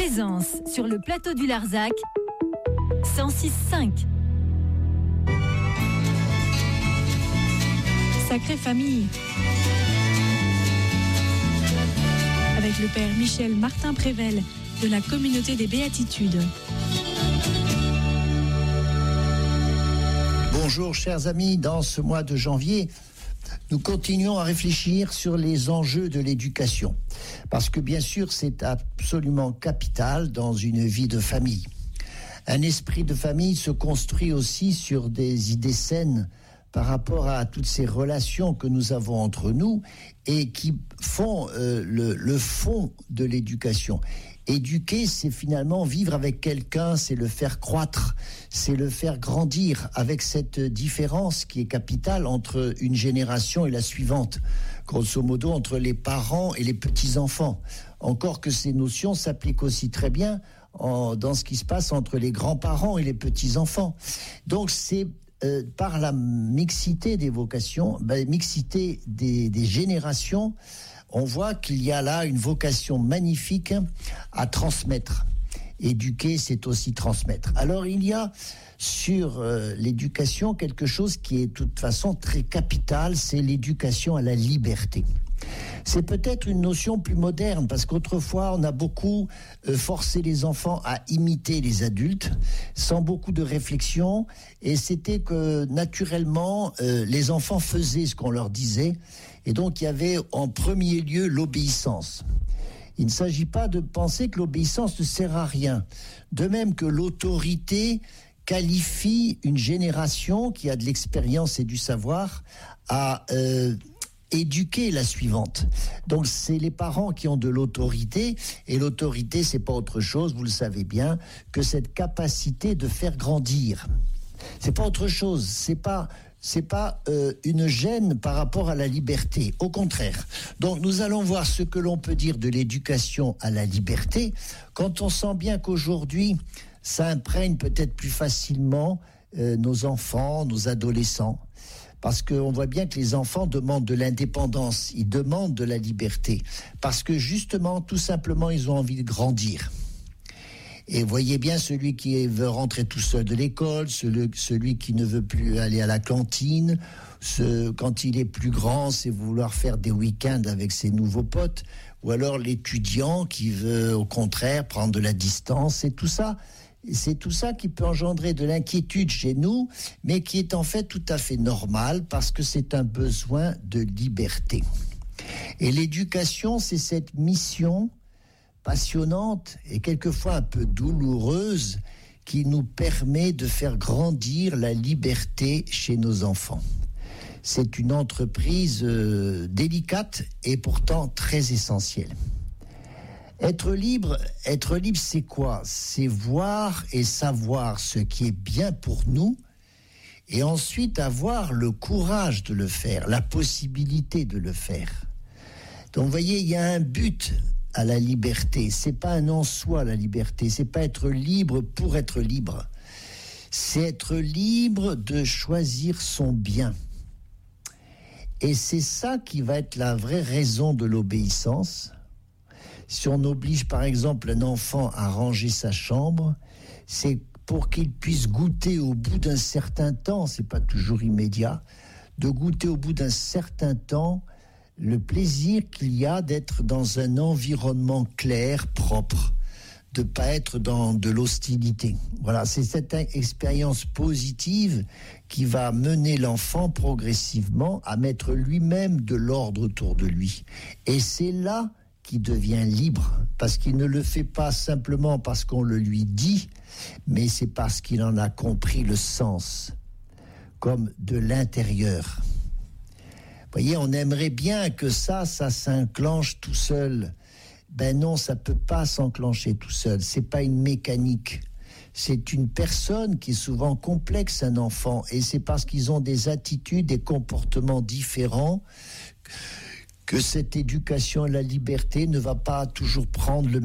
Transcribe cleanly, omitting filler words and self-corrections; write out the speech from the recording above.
Présence sur le plateau du Larzac, 106.5. Sacrée famille. Avec le père Michel Martin Prével de la communauté des Béatitudes. Bonjour chers amis, dans ce mois de janvier, nous continuons à réfléchir sur les enjeux de l'éducation. Parce que bien sûr, c'est absolument capital dans une vie de famille. Un esprit de famille se construit aussi sur des idées saines par rapport à toutes ces relations que nous avons entre nous et qui font le fond de l'éducation. Éduquer, c'est finalement vivre avec quelqu'un, c'est le faire croître, c'est le faire grandir avec cette différence qui est capitale entre une génération et la suivante, grosso modo entre les parents et les petits-enfants. Encore que ces notions s'appliquent aussi très bien dans ce qui se passe entre les grands-parents et les petits-enfants. Donc c'est par la mixité des vocations, mixité des générations, on voit qu'il y a là une vocation magnifique à transmettre. Éduquer, c'est aussi transmettre. Alors, il y a sur l'éducation quelque chose qui est de toute façon très capital, c'est l'éducation à la liberté. C'est peut-être une notion plus moderne, parce qu'autrefois, on a beaucoup forcé les enfants à imiter les adultes, sans beaucoup de réflexion, et c'était que, naturellement, les enfants faisaient ce qu'on leur disait, et donc il y avait en premier lieu l'obéissance. Il ne s'agit pas de penser que l'obéissance ne sert à rien, de même que l'autorité qualifie une génération qui a de l'expérience et du savoir à éduquer la suivante. Donc c'est les parents qui ont de l'autorité, et l'autorité c'est pas autre chose, vous le savez bien, que cette capacité de faire grandir. C'est pas autre chose, c'est pas une gêne par rapport à la liberté, au contraire. Donc nous allons voir ce que l'on peut dire de l'éducation à la liberté, quand on sent bien qu'aujourd'hui ça imprègne peut-être plus facilement nos enfants, nos adolescents. Parce qu'on voit bien que les enfants demandent de l'indépendance, ils demandent de la liberté. Parce que justement, tout simplement, ils ont envie de grandir. Et voyez bien celui qui veut rentrer tout seul de l'école, celui qui ne veut plus aller à la cantine, quand il est plus grand, c'est vouloir faire des week-ends avec ses nouveaux potes, ou alors l'étudiant qui veut au contraire prendre de la distance, et tout ça. C'est tout ça qui peut engendrer de l'inquiétude chez nous, mais qui est en fait tout à fait normal parce que c'est un besoin de liberté. Et l'éducation, c'est cette mission passionnante et quelquefois un peu douloureuse qui nous permet de faire grandir la liberté chez nos enfants. C'est une entreprise délicate et pourtant très essentielle. Être libre, c'est quoi? C'est voir et savoir ce qui est bien pour nous et ensuite avoir le courage de le faire, la possibilité de le faire. Donc, vous voyez, il y a un but à la liberté. C'est pas un en soi, la liberté. C'est pas être libre pour être libre. C'est être libre de choisir son bien. Et c'est ça qui va être la vraie raison de l'obéissance. Si on oblige par exemple un enfant à ranger sa chambre, c'est pour qu'il puisse goûter au bout d'un certain temps, c'est pas toujours immédiat, de goûter au bout d'un certain temps le plaisir qu'il y a d'être dans un environnement clair, propre, de pas être dans de l'hostilité. Voilà, c'est cette expérience positive qui va mener l'enfant progressivement à mettre lui-même de l'ordre autour de lui. Et c'est là qui devient libre, parce qu'il ne le fait pas simplement parce qu'on le lui dit, mais c'est parce qu'il en a compris le sens, comme de l'intérieur. Vous voyez, on aimerait bien que ça s'enclenche tout seul. Ben non, ça peut pas s'enclencher tout seul, c'est pas une mécanique. C'est une personne qui est souvent complexe, un enfant, et c'est parce qu'ils ont des attitudes, des comportements différents que cette éducation à la liberté ne va pas toujours prendre le